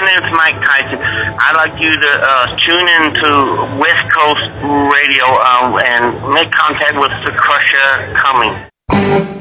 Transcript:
name is Mike Tyson. I'd like you to tune in to West Coast Radio and make contact with the Crusher Cummings.